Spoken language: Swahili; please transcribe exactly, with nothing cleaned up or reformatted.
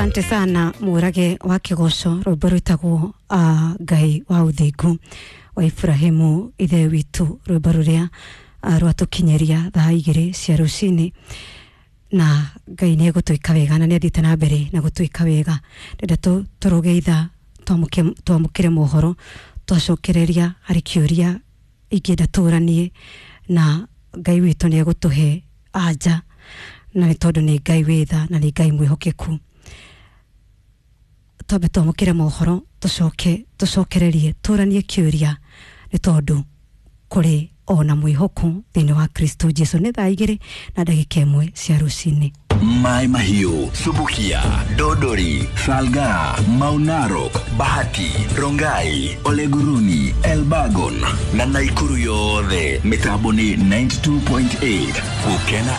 Asante sana Murage wa Kigosho rwimbo rwitagwo uh, Ngai wa Uthingu wa Ibrahimu ithe witu, rwimbo ruria uh, rwatukinyeria thaa igiri cia rucini, na Ngai ni egutwika wega na ni athite na mbere na gutwika wega. Ndenda tu turugeitha twamukire mohoro twacokereria hari kiuria ingenda turanie, na Ngai witu ni egutuhe anja, na ni tondu ni Ngai witha na ni Ngai mwihokeku. Tobe twamukire mohoro tucoke tucokererie turanie kiuria ni tondu kuri ona mwihoku thini wa Kristo Jesu. Ni thaa igiri na ndagika imwe cia rucini. Mai Mahiu, Subukia, Dodori, Salga, Maunarok, Bahati, Rongai, Oleguruni, Elbagon na Naikuru yothe mitaboni ninety-two point eight Ukena